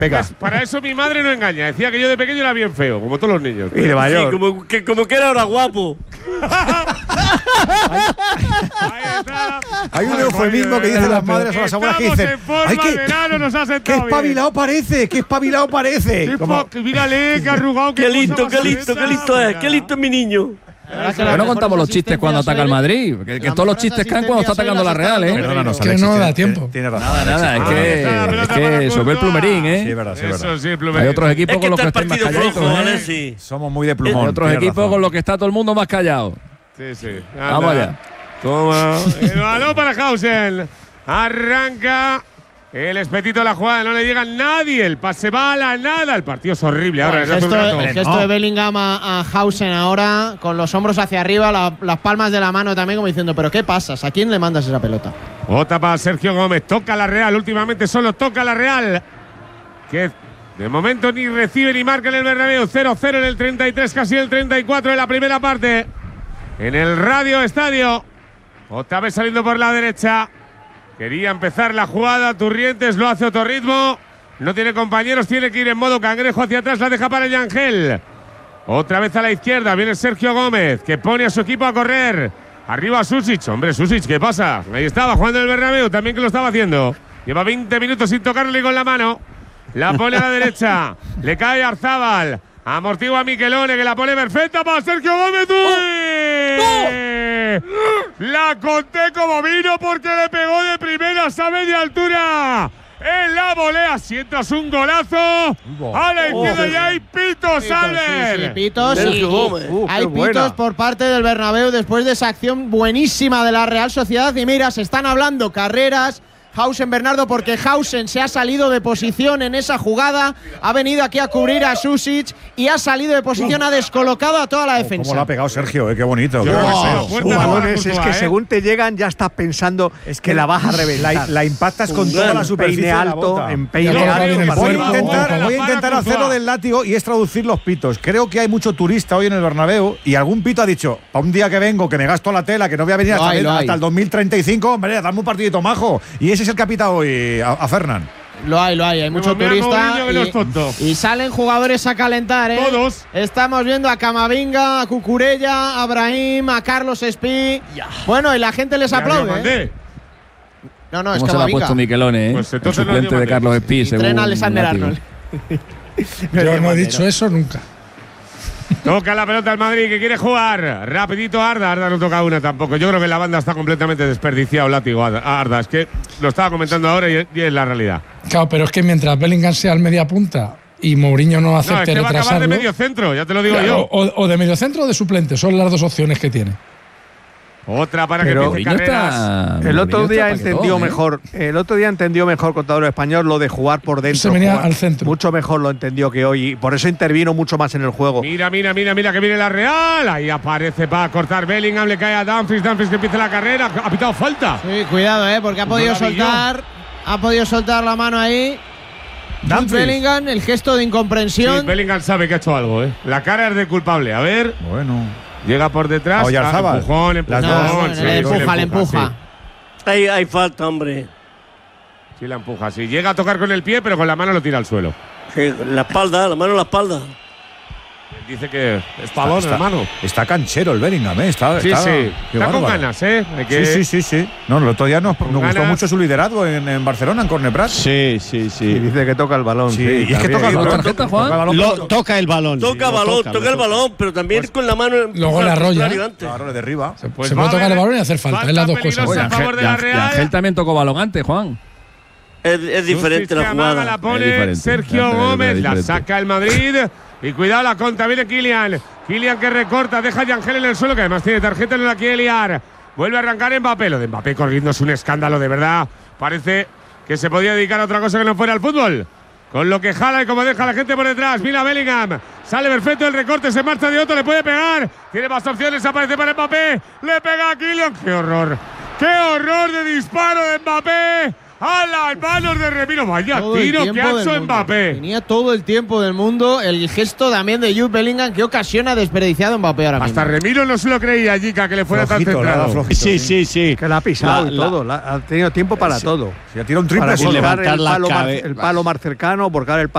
Venga. Para eso mi madre no engaña. Decía que yo de pequeño era bien feo, como todos los niños. Y de mayor. Sí, como que era ahora guapo. Ahí está. Hay un eufemismo que dicen las madres o las abuelas que dicen. ¡Ay, qué espabilado parece! ¡Qué espabilado parece! Mírale, qué arrugado. Qué listo es. Qué listo es mi niño. Pero no contamos los chistes cuando ataca el Madrid. Que todos los chistes caen cuando está atacando la Real, ¿eh? Perdónanos, que Alexis, no da tiempo. Tiene razón. Nada, es que sobre el plumerín, ¿eh? Sí, es verdad, sí, es verdad. Eso sí, el plumerín. Hay otros equipos Es que con los que está el están más partido calladitos, flojo, ¿eh? Alexis. Somos muy de plumón. Hay otros tiene equipos razón. con los que está todo el mundo más callado. Sí. Vamos allá. Toma. El balón para Hausen. Arranca. El espetito de la jugada, no le llega a nadie. El pase va a la nada. El partido es horrible. Ahora, El gesto de Bellingham a Hausen ahora, con los hombros hacia arriba, las palmas de la mano también, como diciendo, ¿pero qué pasas? ¿A quién le mandas esa pelota? Otra para Sergio Gómez. Toca la Real. Últimamente solo toca la Real. Que de momento ni recibe ni marca en el Bernabéu. 0-0 en el 33, casi el 34 de la primera parte. En el Radio Estadio. Otra vez saliendo por la derecha. Quería empezar la jugada. Turrientes lo hace a otro ritmo. No tiene compañeros. Tiene que ir en modo cangrejo hacia atrás. La deja para Yangel. Otra vez a la izquierda. Viene Sergio Gómez, que pone a su equipo a correr. Arriba Susic. Hombre, Susic, ¿qué pasa? Ahí estaba jugando en el Bernabéu. También que lo estaba haciendo. Lleva 20 minutos sin tocarle con la mano. La pone a la derecha. Le cae Arzábal. Amortigua a Miquelone, que la pone perfecta para Sergio Gómez. La conté como vino porque le pegó de primeras a media altura. En la volea sientas un golazo. A la izquierda y hay pitos, Albert. Sí, pitos. Sergio Gómez. Hay pitos por parte del Bernabéu después de esa acción buenísima de la Real Sociedad. Y mira, se están hablando carreras. Hausen, Bernardo, porque Hausen se ha salido de posición en esa jugada, ha venido aquí a cubrir a Susic y ha salido de posición, ha descolocado a toda la defensa. ¿Cómo lo ha pegado Sergio? Qué bonito. Jugadores, es que según te llegan ya estás pensando que la vas a reventar. La impactas con toda la superficie peine de la alto, bota. en peine alto. Voy a intentar hacerlo del látigo y es traducir los pitos. Creo que hay mucho turista hoy en el Bernabéu y algún pito ha dicho, para un día que vengo, que me gasto la tela, que no voy a venir hasta el 2035, hombre, dame un partidito majo. Y ese es el que ha pitado hoy a Fernan. Lo hay mucho turista y salen jugadores a calentar, ¿eh? Todos. Estamos viendo a Camavinga, a Cucurella, a Brahim, a Carlos Espí. Bueno, y la gente les aplaude, ¿eh? No, es ¿Cómo se lo ha Camavinga. puesto Miquelone, Pues el entonces no suplente lo de Carlos Espí? Tren Alexander Arnold. Yo no he dicho eso nunca. Toca la pelota el Madrid, que quiere jugar. Rapidito Arda. Arda no toca una tampoco. Yo creo que la banda está completamente desperdiciado, látigo Arda. Es que lo estaba comentando ahora y es la realidad. Claro, pero es que mientras Bellingham sea el media punta y Mourinho no acepte es que va a acabar retrasarlo… de medio centro, ya te lo digo yo. O de medio centro o de suplente, son las dos opciones que tiene. Otra para que Pero empiece carreras. El otro día entendió paquetón, mejor. El otro día entendió mejor Contador Español lo de jugar por dentro. Se venía jugar al centro. Mucho mejor lo entendió que hoy. Y por eso intervino mucho más en el juego. Mira que viene la Real. Ahí aparece para cortar Bellingham, le cae a Dumfries que empieza la carrera. Ha pitado falta. Sí, cuidado, porque ha podido soltar la mano ahí. Bellingham, el gesto de incomprensión. Sí, Bellingham sabe que ha hecho algo, La cara es de culpable. A ver. Bueno. Llega por detrás. Empujón. Le empuja. Sí. Hay falta, hombre. Sí, la empuja. Sí, llega a tocar con el pie, pero con la mano lo tira al suelo. Sí, la mano en la espalda. Dice que es pavón, hermano. Está canchero el Bellingham, Está con ganas, Sí. No, el otro día nos gustó mucho su liderazgo en Barcelona, en Corneprat. Sí. Y dice que toca el balón. Sí. Y es que toca el balón. Toca el balón. Toca el balón, pero también con la mano. Luego la arrolla. Claro, le derriba. Se puede tocar el balón y hacer falta, es las dos cosas. Oye, Ángel también tocó balón antes, Juan. Es diferente la jugada. La pone Sergio Gómez, la saca el Madrid. Y cuidado la contra, viene Kylian que recorta, deja a Yangel en el suelo, que además tiene tarjeta, no la quiere liar. Vuelve a arrancar Mbappé. Lo de Mbappé corriendo es un escándalo, de verdad. Parece que se podía dedicar a otra cosa que no fuera el fútbol. Con lo que jala y como deja a la gente por detrás. Mira Bellingham, sale perfecto el recorte, se marcha de otro, le puede pegar. Tiene más opciones, aparece para Mbappé. Le pega a Kylian. ¡Qué horror de disparo de Mbappé! ¡A las manos de Remiro! ¡Vaya tiro que ha hecho Mbappé! Tenía todo el tiempo del mundo. El gesto también de Jude Bellingham, que ocasión ha desperdiciado Mbappé ahora mismo. Hasta Remiro no se lo creía allí, que le fuera tan centrado. Sí. Que la ha pisado y todo. Ha tenido tiempo para todo. Si ha tirado un triple, para buscar el palo más cercano, buscar el palo